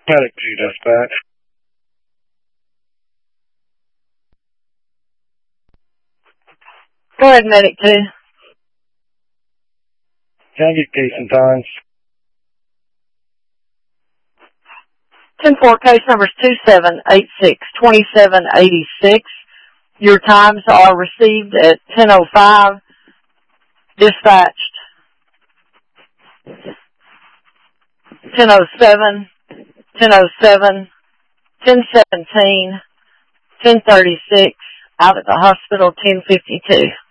Medic 2 dispatch. Go ahead, Medic 2. Can I get case and times? 10-4 case numbers 2786-2786. Your times are received at 10:05, dispatched 10:07, 10:07, 10:17, 10:36, out at the hospital 10:52.